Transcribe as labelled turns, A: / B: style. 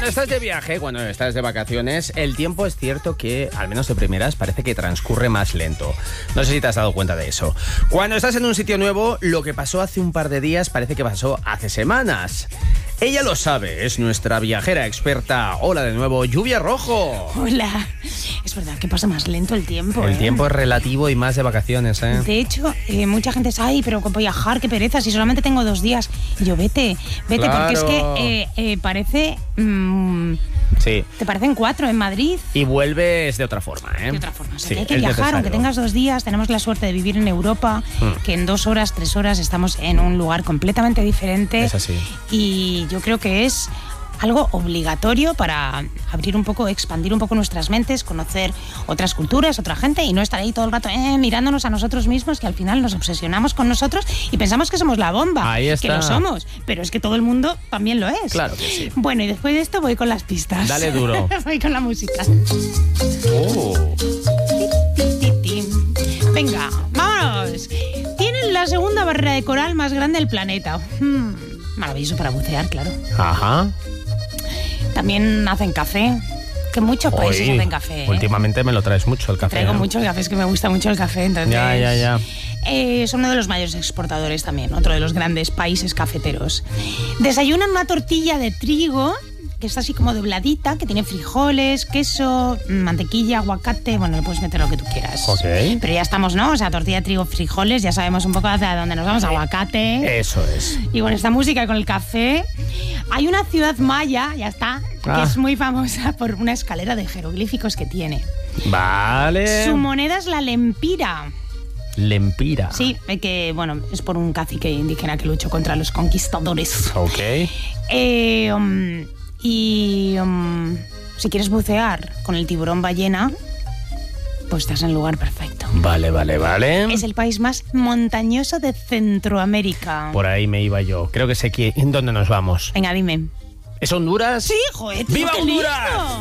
A: Cuando estás de viaje, cuando estás de vacaciones, el tiempo es cierto que, al menos de primeras, parece que transcurre más lento. No sé si te has dado cuenta de eso. Cuando estás en un sitio nuevo, lo que pasó hace un par de días parece que pasó hace semanas. Ella lo sabe, es nuestra viajera experta. Hola de nuevo, Lluvia Rojo.
B: Hola. Es verdad que pasa más lento el tiempo.
A: El tiempo es relativo y más de vacaciones, ¿eh?
B: De hecho, mucha gente dice, ay, pero con viajar, qué pereza, si solamente tengo 2 días. Y yo, vete,
A: Claro.
B: porque es que parece...
A: Sí.
B: Te parecen 4 en Madrid.
A: Y vuelves de otra forma, ¿eh?
B: De otra forma. O sea,
A: Sí,
B: que hay que
A: es
B: viajar,
A: necesario.
B: aunque tengas 2 días. Tenemos la suerte de vivir en Europa, que en 2 horas, 3 horas estamos en un lugar completamente diferente.
A: Es así.
B: Y yo creo que es algo obligatorio para abrir un poco, expandir un poco nuestras mentes, conocer otras culturas, otra gente y no estar ahí todo el rato mirándonos a nosotros mismos, que al final nos obsesionamos con nosotros y pensamos que somos la bomba.
A: Ahí está.
B: Que lo somos, pero es que todo el mundo también lo es.
A: Claro que sí.
B: Bueno, y después de esto voy con las pistas.
A: Dale duro.
B: Voy con la música.
A: Oh.
B: Venga, vámonos. Tienen la segunda barrera de coral más grande del planeta. Maravilloso para bucear, claro.
A: Ajá.
B: También hacen café. Que muchos países hacen café.
A: Últimamente me lo traes mucho el café.
B: Traigo
A: ¿eh?
B: mucho el café, es que me gusta mucho el café. Entonces,
A: Ya.
B: son uno de los mayores exportadores también, otro de los grandes países cafeteros. Desayunan una tortilla de trigo que está así como dobladita, que tiene frijoles, queso, mantequilla, aguacate. Bueno, le puedes meter lo que tú quieras.
A: Ok.
B: Pero ya estamos, ¿no? O sea, tortilla de trigo, frijoles, ya sabemos un poco hacia dónde nos vamos, aguacate.
A: Eso es.
B: Y con esta música y con el café, hay una ciudad maya, ya está, que es muy famosa por una escalera de jeroglíficos que tiene.
A: Vale.
B: Su moneda es la lempira.
A: Lempira.
B: Sí, que bueno, es por un cacique indígena que luchó contra los conquistadores.
A: Ok.
B: Si quieres bucear con el tiburón ballena, pues estás en el lugar perfecto.
A: Vale.
B: Es el país más montañoso de Centroamérica.
A: Por ahí me iba yo. Creo que sé en dónde nos vamos.
B: Venga, dime.
A: ¿Es Honduras?
B: Sí, joder, tío,
A: ¡Viva
B: qué
A: Honduras!
B: listo.